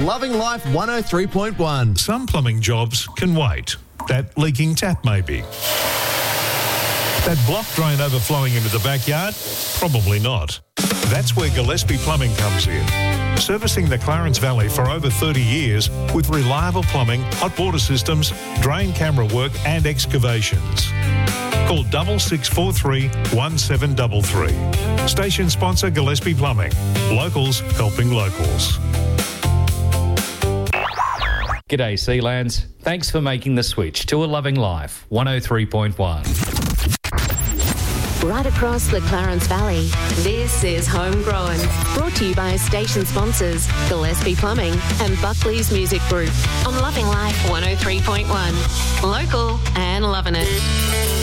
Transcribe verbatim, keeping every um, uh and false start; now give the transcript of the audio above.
Loving Life one oh three point one. Some plumbing jobs can wait. That leaking tap maybe. That block drain overflowing into the backyard? Probably not. That's where Gillespie Plumbing comes in. Servicing the Clarence Valley for over thirty years with reliable plumbing, hot water systems, drain camera work and excavations. Call double six four three one seven three three. Station sponsor Gillespie Plumbing. Locals helping locals. G'day Sealands. Thanks for making the switch to A Loving Life one oh three point one. Right across the Clarence Valley, this is Homegrown, brought to you by station sponsors Gillespie Plumbing and Buckley's Music Group on Loving Life one oh three point one. Local and loving it.